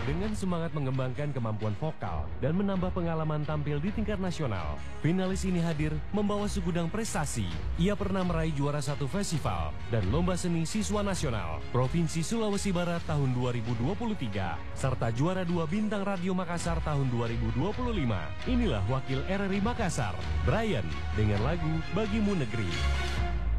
Dengan semangat mengembangkan kemampuan vokal dan menambah pengalaman tampil di tingkat nasional, finalis ini hadir membawa segudang prestasi. Ia pernah meraih juara satu festival dan lomba seni siswa nasional Provinsi Sulawesi Barat tahun 2023, serta juara 2 Bintang Radio Makassar tahun 2025. Inilah wakil RRI Makassar, Brian, dengan lagu Bagimu Negeri.